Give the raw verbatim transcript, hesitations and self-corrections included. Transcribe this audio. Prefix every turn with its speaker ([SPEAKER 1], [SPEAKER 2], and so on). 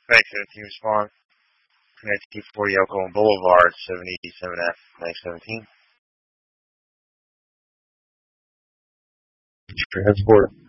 [SPEAKER 1] Thanks, seventeen respond. Connect T forty Elkhorn Boulevard, seventy-seven F, nine seventeen.
[SPEAKER 2] Transport.